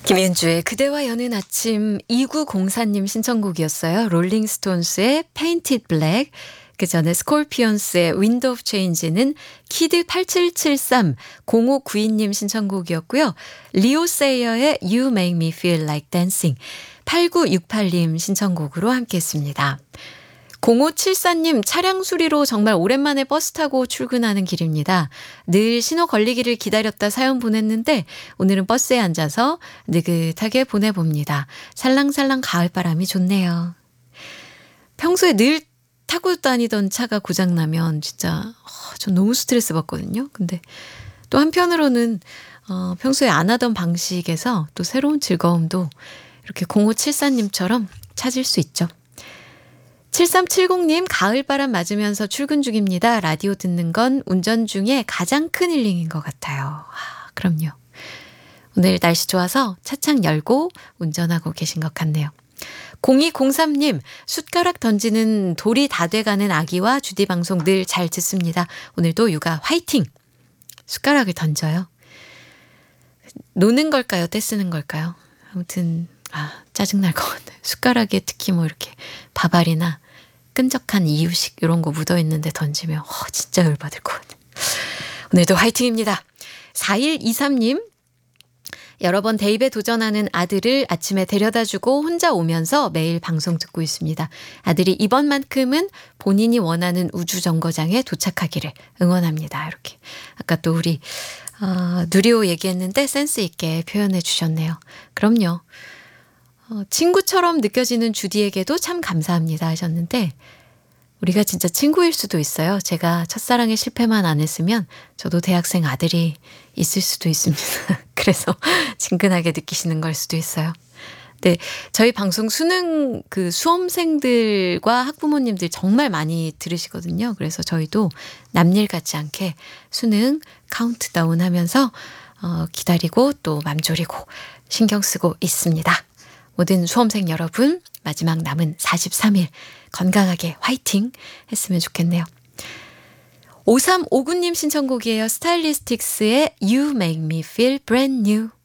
김현주의 그대와 여는 아침 2904님 신청곡이었어요. 롤링스톤스의 Painted Black, 그 전에 스콜피언스의 Wind of Change는 키드 8773 0592님 신청곡이었고요. 리오 세이어의 You Make Me Feel Like Dancing 8968님 신청곡으로 함께했습니다. 0574님 차량 수리로 정말 오랜만에 버스 타고 출근하는 길입니다. 늘 신호 걸리기를 기다렸다 사연 보냈는데 오늘은 버스에 앉아서 느긋하게 보내봅니다. 살랑살랑 가을바람이 좋네요. 평소에 늘 타고 다니던 차가 고장나면 진짜 전 너무 스트레스 받거든요. 근데 또 한편으로는 평소에 안 하던 방식에서 또 새로운 즐거움도 이렇게 0574님처럼 찾을 수 있죠. 7370님 가을바람 맞으면서 출근 중입니다. 라디오 듣는 건 운전 중에 가장 큰 힐링인 것 같아요. 그럼요. 오늘 날씨 좋아서 차창 열고 운전하고 계신 것 같네요. 0203님 숟가락 던지는 돌이 다 돼가는 아기와 주디 방송 늘 잘 듣습니다. 오늘도 육아 화이팅! 숟가락을 던져요. 노는 걸까요? 떼쓰는 걸까요? 아무튼 짜증날 것 같아요. 숟가락에 특히 뭐 이렇게 밥알이나 끈적한 이유식 이런 거 묻어있는데 던지면 진짜 열받을 것 같아요. 오늘도 화이팅입니다. 4123님 여러 번 대입에 도전하는 아들을 아침에 데려다주고 혼자 오면서 매일 방송 듣고 있습니다. 아들이 이번만큼은 본인이 원하는 우주정거장에 도착하기를 응원합니다. 이렇게 아까 또 우리 누리호 얘기했는데 센스 있게 표현해 주셨네요. 그럼요. 친구처럼 느껴지는 주디에게도 참 감사합니다 하셨는데 우리가 진짜 친구일 수도 있어요. 제가 첫사랑의 실패만 안 했으면 저도 대학생 아들이 있을 수도 있습니다. 그래서 친근하게 느끼시는 걸 수도 있어요. 네, 저희 방송 수능 수험생들과 학부모님들 정말 많이 들으시거든요. 그래서 저희도 남일 같지 않게 수능 카운트다운 하면서 기다리고 또 맘졸이고 신경 쓰고 있습니다. 모든 수험생 여러분 마지막 남은 43일 건강하게 화이팅 했으면 좋겠네요. 5359님 신청곡이에요. 스타일리스틱스의 You Make Me Feel Brand New.